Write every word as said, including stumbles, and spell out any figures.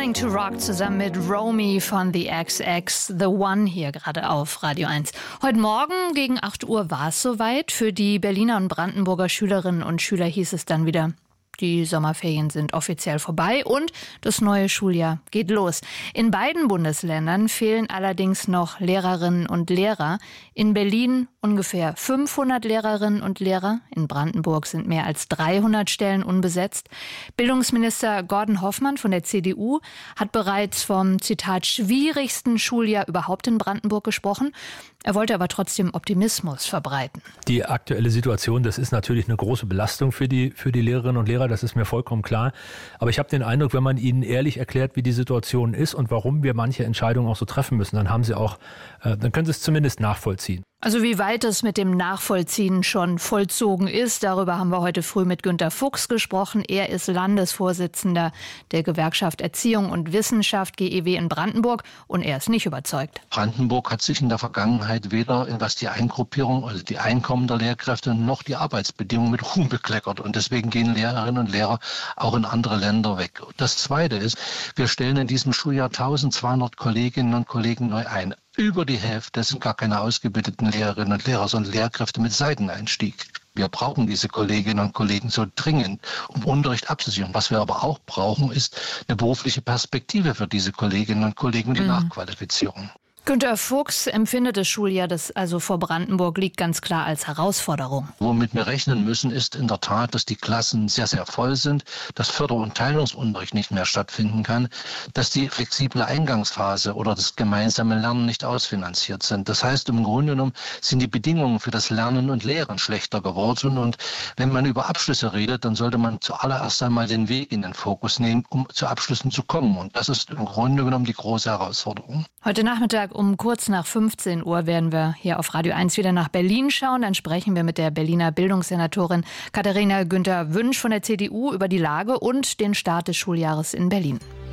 Learning to Rock zusammen mit Romy von The X X, The One hier gerade auf Radio eins. Heute Morgen gegen acht Uhr war es soweit. Für die Berliner und Brandenburger Schülerinnen und Schüler hieß es dann wieder: Die Sommerferien sind offiziell vorbei und das neue Schuljahr geht los. In beiden Bundesländern fehlen allerdings noch Lehrerinnen und Lehrer. In Berlin ungefähr fünfhundert Lehrerinnen und Lehrer. In Brandenburg sind mehr als dreihundert Stellen unbesetzt. Bildungsminister Gordon Hoffmann von der C D U hat bereits vom, Zitat, schwierigsten Schuljahr überhaupt in Brandenburg gesprochen. Er wollte aber trotzdem Optimismus verbreiten. Die aktuelle Situation, das ist natürlich eine große Belastung für die, für die Lehrerinnen und Lehrer, das ist mir vollkommen klar. Aber ich habe den Eindruck, wenn man ihnen ehrlich erklärt, wie die Situation ist und warum wir manche Entscheidungen auch so treffen müssen, dann haben sie auch, äh, dann können sie es zumindest nachvollziehen. Also wie weit es mit dem Nachvollziehen schon vollzogen ist, darüber haben wir heute früh mit Günter Fuchs gesprochen. Er ist Landesvorsitzender der Gewerkschaft Erziehung und Wissenschaft G E W in Brandenburg und er ist nicht überzeugt. Brandenburg hat sich in der Vergangenheit weder was die Eingruppierung, also die Einkommen der Lehrkräfte, noch die Arbeitsbedingungen mit Ruhm bekleckert. Und deswegen gehen Lehrerinnen und Lehrer auch in andere Länder weg. Das Zweite ist, wir stellen in diesem Schuljahr eintausendzweihundert Kolleginnen und Kollegen neu ein. Über die Hälfte sind gar keine ausgebildeten Lehrerinnen und Lehrer, sondern Lehrkräfte mit Seiteneinstieg. Wir brauchen diese Kolleginnen und Kollegen so dringend, um Unterricht abzusichern. Was wir aber auch brauchen, ist eine berufliche Perspektive für diese Kolleginnen und Kollegen, die mhm. Nachqualifizierung. Günter Fuchs empfindet das Schuljahr, das also vor Brandenburg liegt, ganz klar als Herausforderung. Womit wir rechnen müssen, ist in der Tat, dass die Klassen sehr, sehr voll sind, dass Förder- und Teilungsunterricht nicht mehr stattfinden kann, dass die flexible Eingangsphase oder das gemeinsame Lernen nicht ausfinanziert sind. Das heißt, im Grunde genommen sind die Bedingungen für das Lernen und Lehren schlechter geworden. Und wenn man über Abschlüsse redet, dann sollte man zuallererst einmal den Weg in den Fokus nehmen, um zu Abschlüssen zu kommen. Und das ist im Grunde genommen die große Herausforderung. Heute Nachmittag um kurz nach fünfzehn Uhr werden wir hier auf Radio eins wieder nach Berlin schauen. Dann sprechen wir mit der Berliner Bildungssenatorin Katharina Günther-Wünsch von der C D U über die Lage und den Start des Schuljahres in Berlin.